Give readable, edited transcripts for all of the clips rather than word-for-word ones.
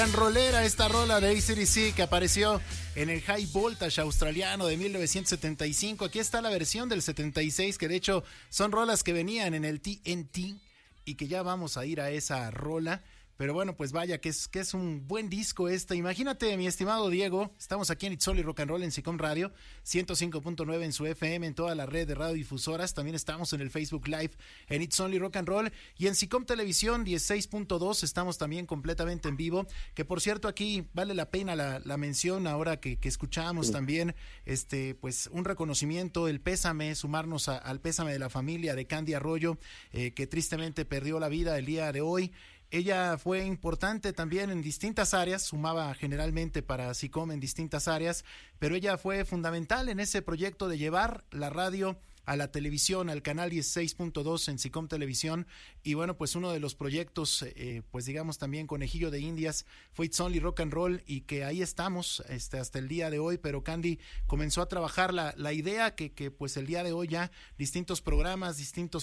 Tan rolera esta rola de AC/DC que apareció en el High Voltage australiano de 1975. Aquí está la versión del 76, que de hecho son rolas que venían en el TNT y que ya vamos a ir a esa rola. Pero bueno, pues vaya, que es un buen disco este. Imagínate, mi estimado Diego, estamos aquí en It's Only Rock and Roll en SICOM Radio, 105.9 en su FM, en toda la red de radiodifusoras. También estamos en el Facebook Live en It's Only Rock and Roll. Y en SICOM Televisión 16.2 estamos también completamente en vivo. Que por cierto, aquí vale la pena la mención ahora que escuchamos también, pues un reconocimiento, el pésame, sumarnos al pésame de la familia de Candy Arroyo, que tristemente perdió la vida el día de hoy. Ella fue importante también en distintas áreas, sumaba generalmente para SICOM en distintas áreas, pero ella fue fundamental en ese proyecto de llevar la radio a la televisión, al canal 16.2 en SICOM Televisión. Y bueno, pues uno de los proyectos, pues digamos también conejillo de Indias, fue It's Only Rock and Roll, y que ahí estamos hasta el día de hoy. Pero Candy comenzó a trabajar la idea que pues el día de hoy ya distintos programas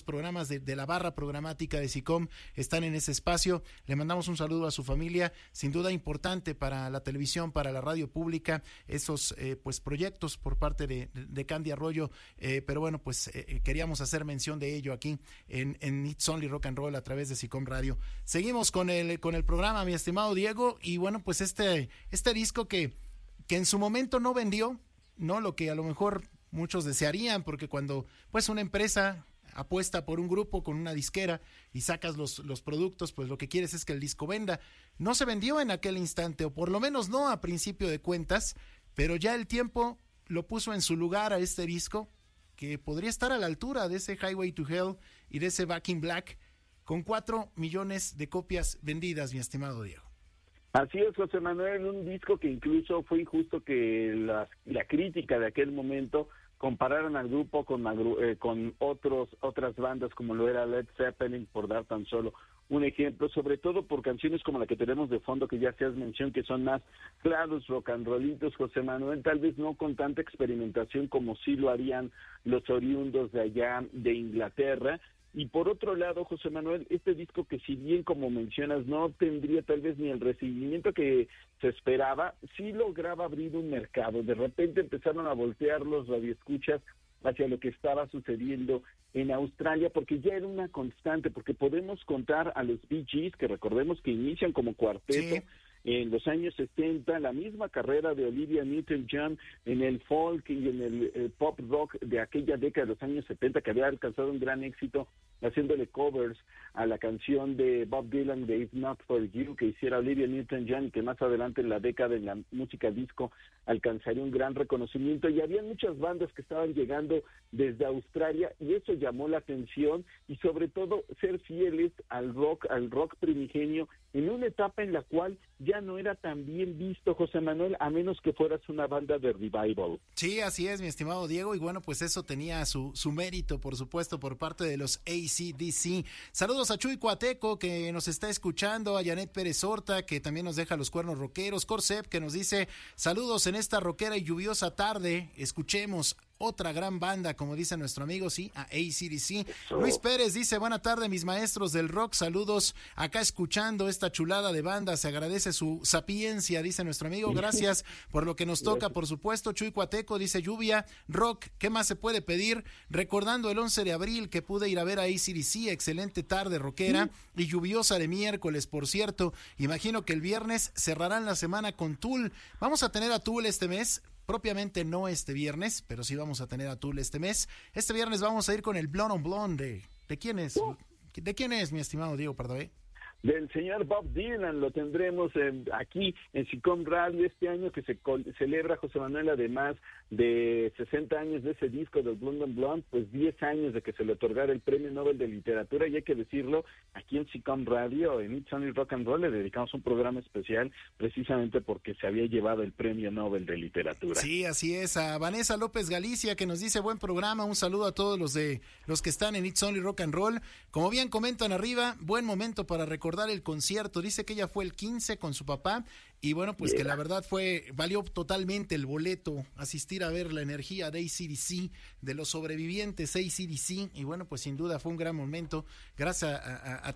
de la barra programática de SICOM están en ese espacio. Le mandamos un saludo a su familia, sin duda importante para la televisión, para la radio pública, esos pues proyectos por parte de Candy Arroyo, pero bueno, pues queríamos hacer mención de ello aquí en It's Only Rock and Roll a través de SICOM Radio. Seguimos con el programa, mi estimado Diego, y bueno, pues este disco que en su momento no vendió, no lo que a lo mejor muchos desearían, porque cuando pues una empresa apuesta por un grupo con una disquera y sacas los productos, pues lo que quieres es que el disco venda. No se vendió en aquel instante, o por lo menos no a principio de cuentas, pero ya el tiempo lo puso en su lugar a este disco, que podría estar a la altura de ese Highway to Hell y de ese Back in Black, con 4 millones de copias vendidas, mi estimado Diego. Así es, José Manuel, un disco que incluso fue injusto que la crítica de aquel momento compararan al grupo con otras bandas como lo era Led Zeppelin, por dar tan solo un ejemplo, sobre todo por canciones como la que tenemos de fondo, que ya se has mencionado, que son más claros, rock and rollitos, José Manuel, tal vez no con tanta experimentación como sí lo harían los oriundos de allá de Inglaterra. Y por otro lado, José Manuel, este disco que si bien, como mencionas, no tendría tal vez ni el recibimiento que se esperaba, sí lograba abrir un mercado. De repente empezaron a voltear los radioescuchas hacia lo que estaba sucediendo en Australia, porque ya era una constante, porque podemos contar a los Bee Gees, que recordemos que inician como cuarteto, sí, en los años 70, la misma carrera de Olivia Newton-John en el folk y en el pop rock de aquella década de los años 70, que había alcanzado un gran éxito haciéndole covers a la canción de Bob Dylan de If Not For You, que hiciera Olivia Newton-John, y que más adelante en la década de la música disco alcanzaría un gran reconocimiento. Y había muchas bandas que estaban llegando desde Australia, y eso llamó la atención, y sobre todo ser fieles al rock primigenio, en una etapa en la cual ya no era tan bien visto, José Manuel, a menos que fueras una banda de revival. Sí, así es, mi estimado Diego, y bueno, pues eso tenía su mérito, por supuesto, por parte de los AC/DC. Saludos a Chuy Cuateco, que nos está escuchando, a Janet Pérez Horta, que también nos deja los cuernos rockeros, Corsep, que nos dice, saludos en esta rockera y lluviosa tarde, escuchemos otra gran banda, como dice nuestro amigo, sí, a AC/DC. Luis Pérez dice, buena tarde, mis maestros del rock, saludos, acá escuchando esta chulada de banda, se agradece su sapiencia, dice nuestro amigo, gracias por lo que nos toca, por supuesto. Chuy Cuateco dice, lluvia, rock, ¿qué más se puede pedir? Recordando el 11 de abril que pude ir a ver a AC/DC, excelente tarde rockera y lluviosa de miércoles, por cierto, imagino que el viernes cerrarán la semana con Tool, vamos a tener a Tool este mes, propiamente no este viernes, pero sí vamos a tener a Tool este mes. Este viernes vamos a ir con el Blonde on Blonde. ¿De quién es? ¿De quién es, mi estimado Diego? Perdón. Del señor Bob Dylan, lo tendremos aquí en SICOM Radio este año, que se celebra, José Manuel, además de 60 años de ese disco del Blonde on Blonde, pues 10 años de que se le otorgara el Premio Nobel de Literatura, y hay que decirlo, aquí en SICOM Radio, en It's Only Rock and Roll, le dedicamos un programa especial precisamente porque se había llevado el Premio Nobel de Literatura. Sí, así es. A Vanessa López Galicia, que nos dice, buen programa, un saludo a todos los que están en It's Only Rock and Roll. Como bien comentan arriba, buen momento para recordar el concierto, dice que ella fue el 15 con su papá, y bueno, pues que la verdad valió totalmente el boleto, asistir a ver la energía de AC/DC, de los sobrevivientes AC/DC, y bueno, pues sin duda fue un gran momento, gracias a